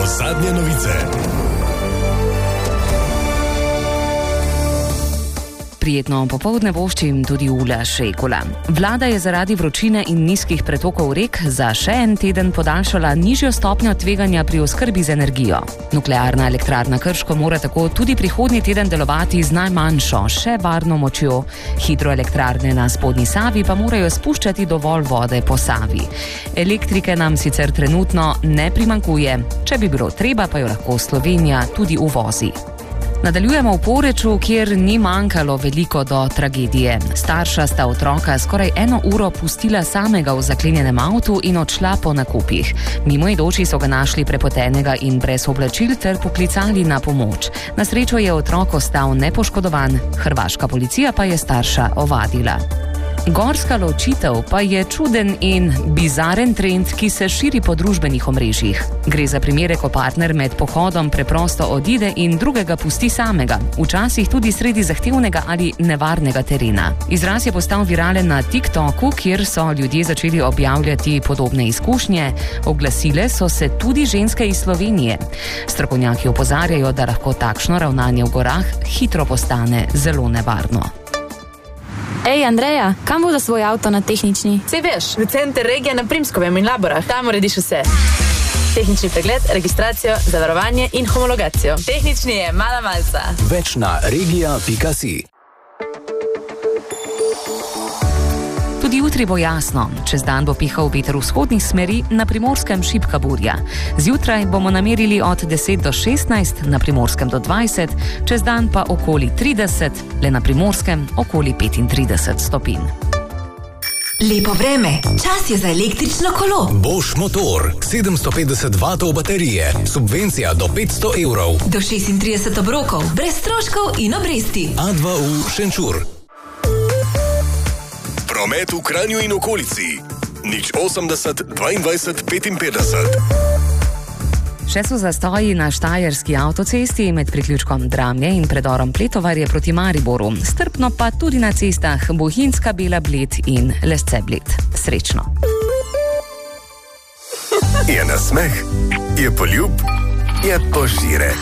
zadnje novice. Prijetno popoldne voščim tudi Ula Šekula. Vlada je zaradi vročine in nizkih pretokov rek za še en teden podaljšala nižjo stopnjo tveganja pri oskrbi z energijo. Nuklearna elektrarna Krško mora tako tudi prihodnji teden delovati z najmanjšo, še varno močjo. Hidroelektrarne na spodnji Savi pa morajo spuščati dovolj vode po Savi. Elektrike nam sicer trenutno ne primanjkuje, če bi bilo treba, pa jo lahko Slovenija tudi uvozi. Nadaljujemo v Poreču, kjer ni manjkalo veliko do tragedije. Starša sta otroka skoraj 1 uro pustila samega v zaklenjenem avtu in odšla po nakupih. Mimoidoči so ga našli prepotenega in brez oblačil ter poklicali na pomoč. Na srečo je otrok ostal nepoškodovan, hrvaška policija pa je starša ovadila. Gorska ločitev pa je čuden in bizaren trend, ki se širi po družbenih omrežjih. Gre za primere, ko partner med pohodom preprosto odide in drugega pusti samega, včasih tudi sredi zahtevnega ali nevarnega terena. Izraz je postal viralen na TikToku, kjer so ljudje začeli objavljati podobne izkušnje. Oglasile so se tudi ženske iz Slovenije. Strokovnjaki opozarjajo, da lahko takšno ravnanje v gorah hitro postane zelo nevarno. Ej, Andreja, kam bo za svoj avto na tehnični? Sej veš, v center regije na Primskovem in Laborah. Tam urediš vse. Tehnični pregled, registracijo, zavarovanje in homologacijo. Tehnični je mala malca. Več na regija.si. Tudi jutri bo jasno. Čez dan bo pihal veter vzhodnih smeri, na Primorskem šibka burja. Zjutraj bomo namerili od 10 do 16, na Primorskem do 20, čez dan pa okoli 30, le na Primorskem okoli 35 stopinj. Lepo vreme, čas je za električno kolo. Bosch motor, 750 vatov baterije, subvencija do 500 evrov. Do 36 obrokov, brez stroškov in obresti. A2U Šenčur. Promet v Kranju in okolici. 080 22 55. Še so zastoji na štajerski avtocesti med priključkom Dramlje in predorom Pletovarje proti Mariboru. Strpno pa tudi na cestah Bohinjska, Bela Bled in Lesce Bled. Srečno. Je nasmeh, je poljub, je požirek.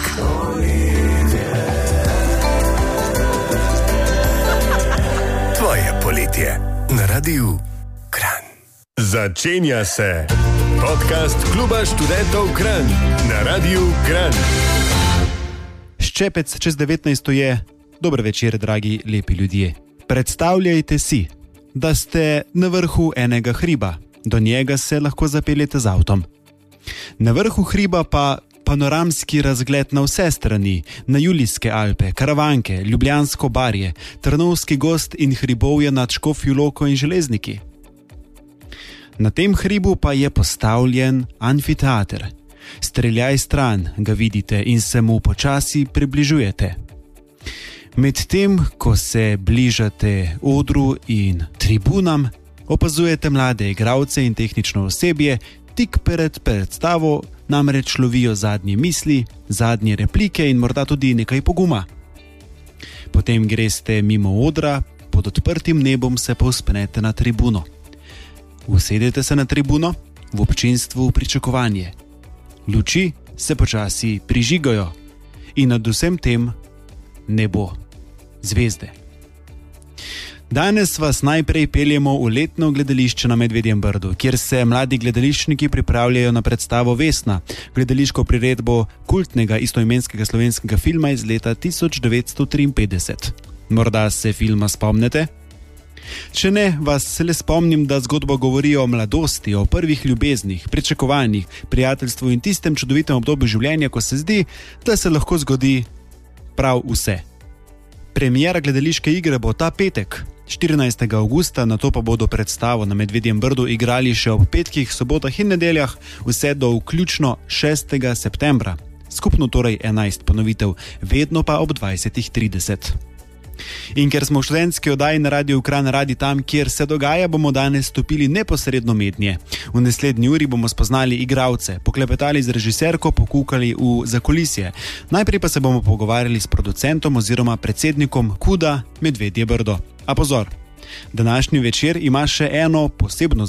Tvoje poletje na Radiu Kranj. Začenja se podcast Kluba študentov Kranj na Radiu Kranj. Ščepec čez 19 je. Dober večer, dragi lepi ljudje. Predstavljajte si, da ste na vrhu enega hriba. Do njega se lahko zapeljete z avtom. Na vrhu hriba pa panoramski razgled na vse strani, na Julijske Alpe, Karavanke, Ljubljansko barje, Trnovski gozd in hribovje nad Škofjo Loko in Železniki. Na tem hribu pa je postavljen amfiteater. Streljaj stran ga vidite in se mu počasi približujete. Medtem, ko se bližate odru in tribunam, opazujete mlade igralce in tehnično osebje, tik pred predstavo namreč lovijo zadnje misli, zadnje replike in morda tudi nekaj poguma. Potem greste mimo odra, pod odprtim nebom se povzpnete na tribuno. Usedete se na tribuno, v občinstvu pričakovanje. Luči se počasi prižigajo in nad vsem tem nebo, zvezde. Danes vas najprej peljemo v letno gledališče na Medvedjem Brdu, kjer se mladi gledališčniki pripravljajo na predstavo Vesna, gledališko priredbo kultnega istoimenskega slovenskega filma iz leta 1953. Morda se filma spomnite? Če ne, vas le spomnim, da zgodba govori o mladosti, o prvih ljubeznih, pričakovanjih, prijateljstvu in tistem čudovitem obdobju življenja, ko se zdi, da se lahko zgodi prav vse. Premiera gledališke igre bo ta petek, 14. avgusta, nato pa bodo predstavo na Medvedjem Brdu igrali še ob petkih, sobotah in nedeljah, vse do vključno 6. septembra. Skupno torej 11 ponovitev, vedno pa ob 20:30. In ker smo v študentski oddaji na Radiu Kranj radi tam, kjer se dogaja, bomo danes stopili neposredno mednje. V naslednji uri bomo spoznali igralce, poklepetali z režiserko, pokukali v zakulisje. Najprej pa se bomo pogovarjali s producentom oziroma predsednikom KUD-a Medvedje Brdo. A pozor, današnji večer ima še eno posebno